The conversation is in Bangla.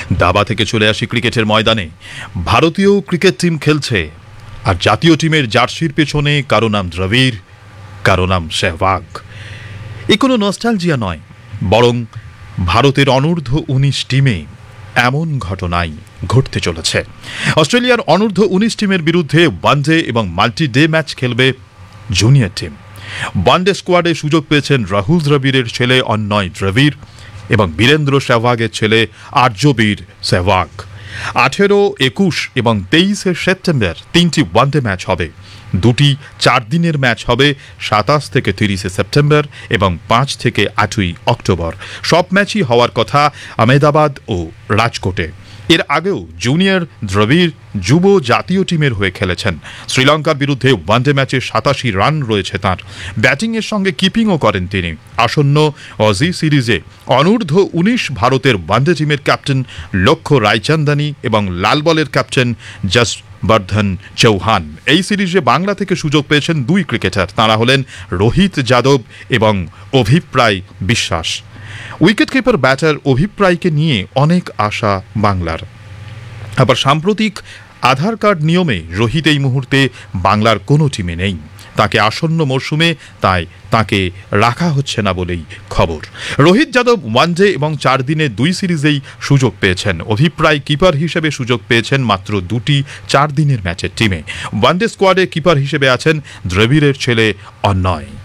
দাবা থেকে চলে আসি ক্রিকেটের ময়দানে। ভারতীয় ক্রিকেট টিম খেলছে, আর জাতীয় টিমের জার্সির পেছনে কারো নাম দ্রবিড়, কারো নাম সেহবাগ। এ কোনো নস্টালজিয়া নয়, বরং ভারতের অনূর্ধ্ব-19 টিমে এমন ঘটনাই ঘটতে চলেছে। অস্ট্রেলিয়ার অনূর্ধ্ব-19 টিমের বিরুদ্ধে ওয়ানডে এবং মাল্টি ডে ম্যাচ খেলবে জুনিয়র টিম। ওয়ানডে স্কোয়াডে সুযোগ পেয়েছেন রাহুল দ্রবিড়ের ছেলে অন্নয় দ্রবিড় এবং বীরেন্দ্র সেহবাগের ছেলে আর্যবীর সেহবাগ। 18, 21 এবং 23 সেপ্টেম্বর 3টি ওয়ানডে ম্যাচ হবে। 2টি 4 দিনের ম্যাচ হবে 27 থেকে 30 সেপ্টেম্বর এবং 5 থেকে 8 অক্টোবর। সব ম্যাচই হওয়ার কথা আহমেদাবাদ ও রাজকোটে। এর আগেও জুনিয়র দ্রবিড় যুব জাতীয় টিমের হয়ে খেলেছেন। শ্রীলঙ্কার বিরুদ্ধে ওয়ানডে ম্যাচে 87 রান রয়েছে তাঁর। ব্যাটিংয়ের সঙ্গে কিপিংও করেন তিনি। আসন্ন অজি সিরিজে অনূর্ধ্ব-19 ভারতের ওয়ানডে টিমের ক্যাপ্টেন লক্ষ্য রায়চন্দানী এবং লাল বলের ক্যাপ্টেন যশবর্ধন চৌহান। এই সিরিজে বাংলা থেকে সুযোগ পেয়েছেন 2 ক্রিকেটার, তাঁরা হলেন রোহিত যাদব এবং অভিপ্রায় বিশ্বাস। উইকেট কিপার ব্যাটার অভিপ্রায়কে নিয়ে অনেক আশা বাংলার। আবার সাম্প্রতিক আধার কার্ড নিয়মে রোহিত এই মুহূর্তে বাংলার কোনো টিমে নেই। তাকে আসন্ন মরশুমে তাকে রাখা হচ্ছে না বলেই খবর। রোহিত যাদব ওয়ানডে এবং 4 দিনে 2 সিরিজেই সুযোগ পেয়েছেন। অভিপ্রায় কিপার হিসেবে সুযোগ পেয়েছেন মাত্র 2টি 4 দিনের ম্যাচের টিমে। ওয়ানডে স্কোয়াডে কিপার হিসেবে আছেন দ্রবিড়ের ছেলে অন্নয়।